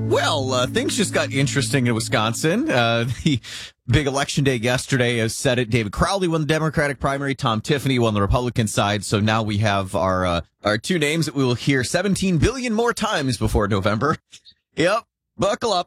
Well, things just got interesting in Wisconsin. The big election day yesterday has said it. David Crowley won the Democratic primary. Tom Tiffany won the Republican side. So now we have our two names that we will hear 17 billion more times before November. Yep. Buckle up.